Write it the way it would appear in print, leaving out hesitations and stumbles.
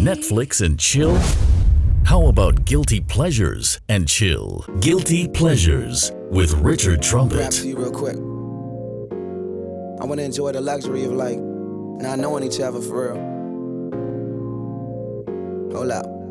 Netflix and chill? How about guilty pleasures and chill? Guilty Pleasures with Richard Rap Trumpet. to you real quick. I want to enjoy the luxury of like not knowing each other for real. Hold up.